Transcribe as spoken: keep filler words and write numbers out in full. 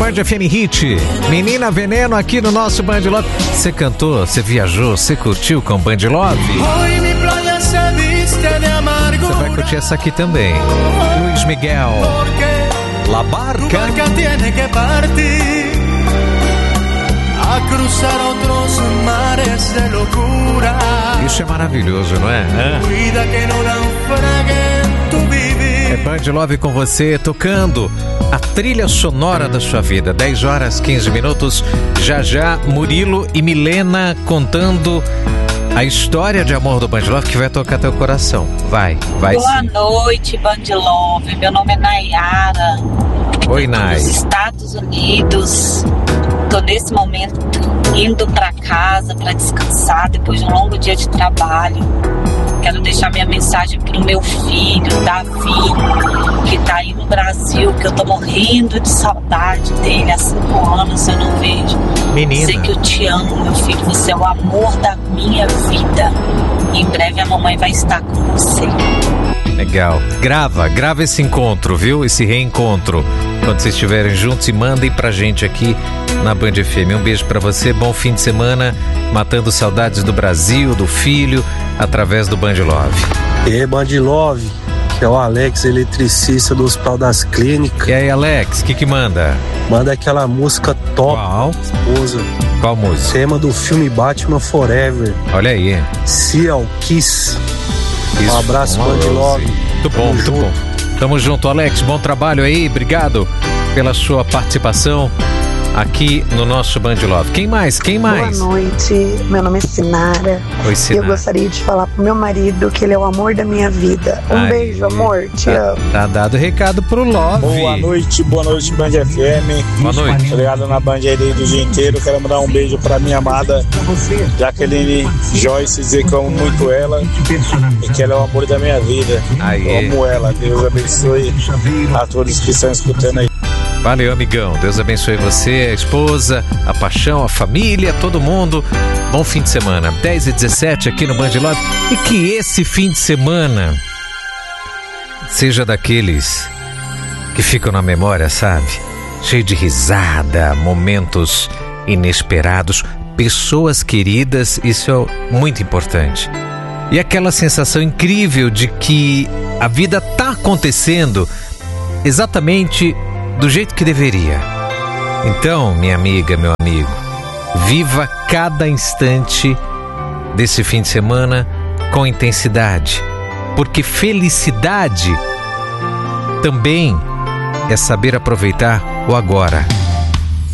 Band F M Hit. Menina Veneno aqui no nosso Band Love. Você cantou, você viajou, você curtiu com Band Love? Você vai curtir essa aqui também. Luiz Miguel. La Barca. Isso é maravilhoso, não é? É Band Love com você, tocando a trilha sonora da sua vida. dez horas, quinze minutos. Já já, Murilo e Milena contando a história de amor do Band Love que vai tocar teu coração. Vai, vai. Boa sim. noite, Band Love. Meu nome é Nayara. Oi, Nay. Dos Estados Unidos. Tô nesse momento indo para casa para descansar depois de um longo dia de trabalho. Quero deixar minha mensagem pro meu filho, Davi, que tá aí no Brasil, que eu tô morrendo de saudade dele. Há cinco anos eu não vejo. Menina. Sei que eu te amo, meu filho. Você é o amor da minha vida. Em breve a mamãe vai estar com você. Legal. Grava, grava esse encontro, viu? Esse reencontro. Quando vocês estiverem juntos, e mandem pra gente aqui na Band F M. Um beijo pra você, bom fim de semana, matando saudades do Brasil, do filho, através do Band Love. E aí, Band Love, que é o Alex, eletricista do Hospital das Clínicas. E aí, Alex, o que que manda? Manda aquela música top. Qual? Esposa. Qual música? Tema do filme Batman Forever. Olha aí. Seal Kiss. Isso, um abraço, Band Love. Muito bom, muito bom. Tamo junto, Alex. Bom trabalho aí. Obrigado pela sua participação aqui no nosso Band Love. Quem mais? Quem mais? Boa noite. Meu nome é Sinara. Oi, Sinara. E eu gostaria de falar pro meu marido que ele é o amor da minha vida. Um Ai, beijo, amor. Te tá, amo. Tá dado recado pro Love. Boa noite, boa noite, Band F M. Boa noite. Obrigado na Band aí do dia inteiro. Quero mandar um beijo pra minha amada Jaqueline Joyce, dizer que eu amo muito ela e que ela é o amor da minha vida. Aê. Eu amo ela. Deus abençoe a todos que estão escutando aí. Valeu, amigão. Deus abençoe você, a esposa, a paixão, a família, todo mundo. Bom fim de semana. dez e dezessete aqui no Band Love. E que esse fim de semana seja daqueles que ficam na memória, sabe? Cheio de risada, momentos inesperados, pessoas queridas, isso é muito importante. E aquela sensação incrível de que a vida tá acontecendo exatamente do jeito que deveria. Então, minha amiga, meu amigo, viva cada instante desse fim de semana com intensidade, porque felicidade também é saber aproveitar o agora.